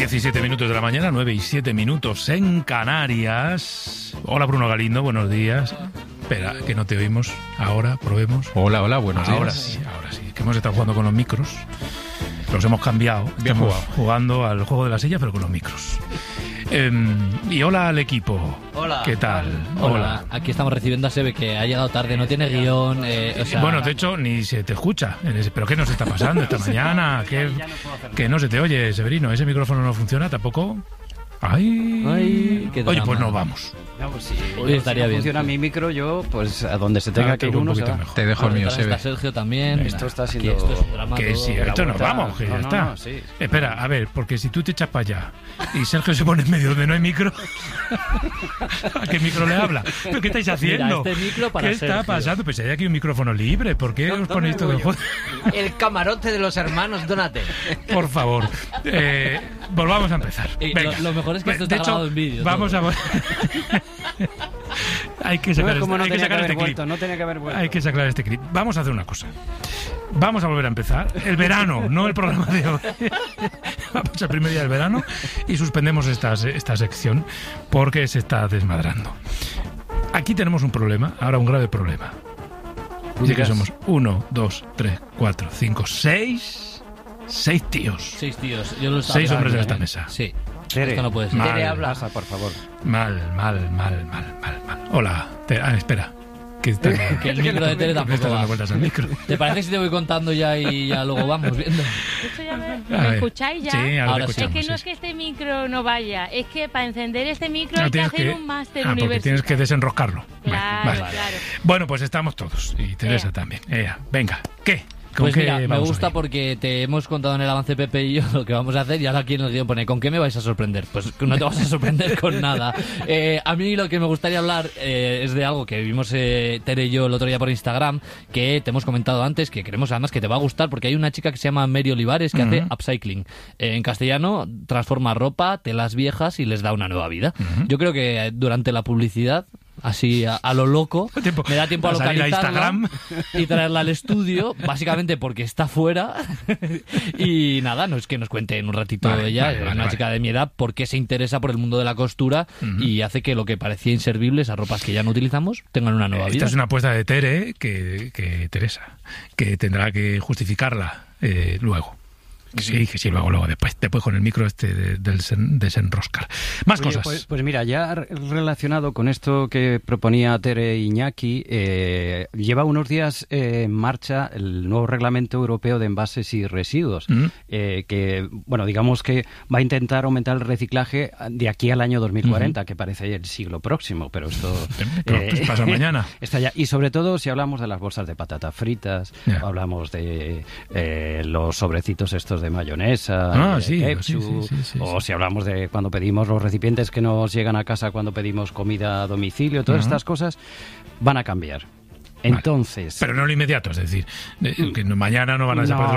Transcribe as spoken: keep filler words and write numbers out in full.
diecisiete minutos de la mañana, nueve y siete minutos en Canarias. Hola Bruno Galindo, buenos días. Espera, que no te oímos. Ahora, probemos. Hola, hola, buenos días. Ahora sí, ahora sí. Que hemos estado jugando con los micros. Los hemos cambiado. Bien Estamos jugado. jugando al juego de la silla, pero con los micros. Eh, y hola al equipo. Hola. ¿Qué tal? Hola. Hola. Aquí estamos recibiendo a Sebe, que ha llegado tarde, no tiene guión. Eh, o sea... Bueno, de hecho, ni se te escucha. ¿Pero qué nos está pasando esta mañana? ¿Qué, que no se te oye, Severino? ¿Ese micrófono no funciona tampoco? ¡Ay! Ay, qué Oye, drama. pues nos vamos. No, pues si, Oye, estaría si no bien. funciona mi micro, yo, pues a donde se tenga Ah, que ir tengo un uno se poquito va. mejor. Te dejo el mío, Está Sebe. Sergio también. Esto está Aquí siendo- esto es un drama Que todo. sí, la esto nos vuelta. vamos, que ya No, no, está. no, sí. Espera, a ver, porque si tú te echas para allá y Sergio se pone en medio donde no hay micro, ¿a qué micro le habla? ¿Pero qué estáis haciendo? este micro para ¿Qué está Sergio. pasando? Pues hay aquí un micrófono libre. ¿Por qué os ponéis todo el juego? El camarote de los hermanos Donate. Por favor, eh, volvamos a empezar. Y Venga. lo- lo mejor es que esto De está hecho, grabado en vídeo, Vamos todo. a... hay que No sacar, es como este, no hay que tenía que sacar haber este clip. vuelto, no tenía que haber vuelto. Hay que sacar este clip. Vamos a hacer una cosa. Vamos a volver a empezar. El verano, no el programa de hoy. Vamos al primer día del verano y suspendemos esta, esta sección porque se está desmadrando. Aquí tenemos un problema, ahora un grave problema. Dice que somos uno, dos, tres, cuatro, cinco, seis... Seis tíos. Seis tíos. Yo los Seis hablo hombres en también. esta mesa. Sí. Tere, Esto no puede ser. Mal. Tere habla. Pasa, por favor. Mal, mal, mal, mal, mal, mal. Hola. Te- ah, espera. Que, está, Que el micro de Tere que tampoco está dando va. vueltas al micro. ¿Te parece si te voy contando ya y ya luego vamos viendo? Esto ya me, A ¿me ver. escucháis ya? Sí, ahora, Ahora te sí. Es escuchamos. que no es sí, que este micro no vaya, es que para encender este micro sí. hay No, que tienes hacer que- un máster ah, porque universitario. tienes que desenroscarlo. Claro, Vale, vale. claro. Bueno, pues estamos todos. Y Teresa Ea. también. Ea, venga. ¿Qué? ¿Con Pues qué mira, me vamos gusta hoy? porque te hemos contado en el avance Pepe y yo lo que vamos a hacer y ahora aquí en el guión pone ¿con qué me vais a sorprender? Pues no te vas a sorprender con nada. Eh, a mí lo que me gustaría hablar eh, es de algo que vimos eh, Tere y yo el otro día por Instagram, que te hemos comentado antes, que queremos además que te va a gustar porque hay una chica que se llama Mary Olivares que Ujú. hace upcycling. Eh, en castellano transforma ropa, telas viejas y les da una nueva vida. Ujú. Yo creo que durante la publicidad así a, a lo loco, Tiempo. me da tiempo a Va a salir a localizarla Instagram. y traerla al estudio, básicamente porque está fuera. Y nada, no es que nos cuente en un ratito Vale, ella, vale, es vale, una vale. chica de mi edad, por qué se interesa por el mundo de la costura Ujú. y hace que lo que parecía inservible, esas ropas que ya no utilizamos, tengan una nueva Esta vida. es una apuesta de Tere que, que Teresa, que tendrá que justificarla eh, luego. Sí, que sí, luego, luego, después, después con el micro este de- del sen- desenroscar. Más Oye, cosas. Pues, pues mira, ya re- relacionado con esto que proponía Tere Iñaki, eh, lleva unos días eh, en marcha el nuevo reglamento europeo de envases y residuos, Mm. eh, que, bueno, digamos que va a intentar aumentar el reciclaje de aquí al año dos mil cuarenta, que parece el siglo próximo, pero esto Pero, pues, pasa mañana. está ya. Y sobre todo si hablamos de las bolsas de patatas fritas, Ya. hablamos de eh, los sobrecitos estos de mayonesa, Ah, de sí, ketchup, sí, sí, sí, sí, o sí. si hablamos de cuando pedimos los recipientes que nos llegan a casa cuando pedimos comida a domicilio, todas Ujú. estas cosas van a cambiar. Entonces, Pero no lo inmediato, es decir, eh, que no- mañana no van a No, desaparecer